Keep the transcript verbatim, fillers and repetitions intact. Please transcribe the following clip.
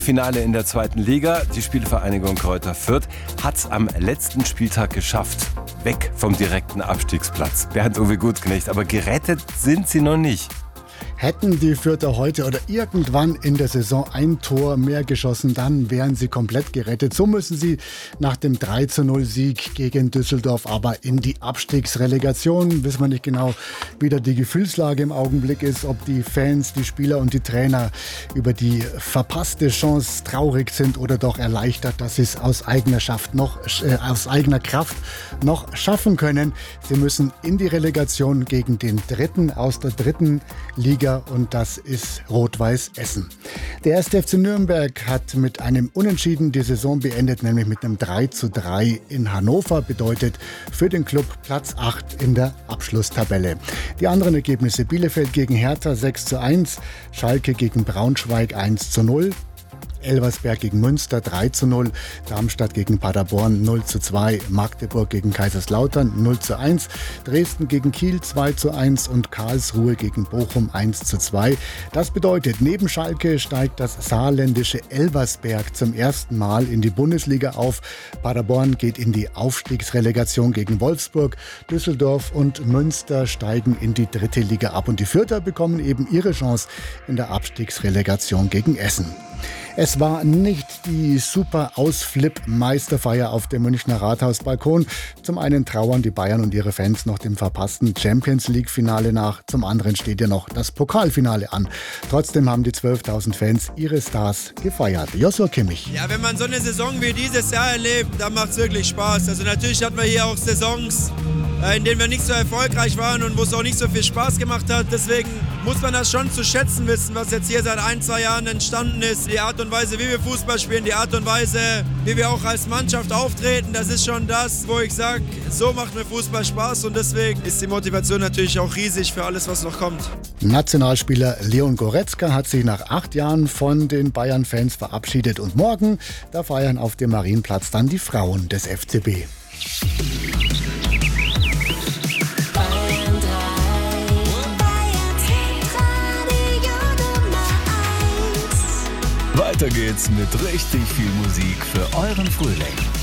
Finale in der zweiten Liga. Die Spielvereinigung Greuther Fürth hat es am letzten Spieltag geschafft. Weg vom direkten Abstiegsplatz. Bernd-Uwe Gutknecht, aber gerettet sind sie noch nicht. Hätten die Fürther heute oder irgendwann in der Saison ein Tor mehr geschossen, dann wären sie komplett gerettet. So müssen sie nach dem drei zu null Sieg gegen Düsseldorf aber in die Abstiegsrelegation. Wissen wir nicht genau, wie da die Gefühlslage im Augenblick ist, ob die Fans, die Spieler und die Trainer über die verpasste Chance traurig sind oder doch erleichtert, dass sie es aus eigener, Schaft noch, äh, aus eigener Kraft noch schaffen können. Sie müssen in die Relegation gegen den Dritten aus der dritten Liga, und das ist Rot-Weiß Essen. Der erste F C Nürnberg hat mit einem Unentschieden die Saison beendet, nämlich mit einem drei zu drei in Hannover, bedeutet für den Club Platz acht in der Abschlusstabelle. Die anderen Ergebnisse: Bielefeld gegen Hertha sechs zu eins, Schalke gegen Braunschweig eins zu null, Elversberg gegen Münster drei zu null, Darmstadt gegen Paderborn null zu zwei, Magdeburg gegen Kaiserslautern null zu eins, Dresden gegen Kiel zwei zu eins und Karlsruhe gegen Bochum eins zu zwei. Das bedeutet, neben Schalke steigt das saarländische Elversberg zum ersten Mal in die Bundesliga auf. Paderborn geht in die Aufstiegsrelegation gegen Wolfsburg. Düsseldorf und Münster steigen in die dritte Liga ab und die Fürther bekommen eben ihre Chance in der Abstiegsrelegation gegen Essen. Es war nicht die super Ausflip-Meisterfeier auf dem Münchner Rathausbalkon. Zum einen trauern die Bayern und ihre Fans noch dem verpassten Champions-League-Finale nach. Zum anderen steht ja noch das Pokalfinale an. Trotzdem haben die zwölftausend Fans ihre Stars gefeiert. Joshua Kimmich. Ja, wenn man so eine Saison wie dieses Jahr erlebt, dann macht es wirklich Spaß. Also natürlich hatten wir hier auch Saisons, in denen wir nicht so erfolgreich waren und wo es auch nicht so viel Spaß gemacht hat. Deswegen muss man das schon zu schätzen wissen, was jetzt hier seit ein, zwei Jahren entstanden ist. Die Art und Weise, wie wir Fußball spielen, die Art und Weise, wie wir auch als Mannschaft auftreten, das ist schon das, wo ich sage, so macht mir Fußball Spaß und deswegen ist die Motivation natürlich auch riesig für alles, was noch kommt. Nationalspieler Leon Goretzka hat sich nach acht Jahren von den Bayern-Fans verabschiedet und morgen, da feiern auf dem Marienplatz dann die Frauen des F C B. Weiter geht's mit richtig viel Musik für euren Frühling.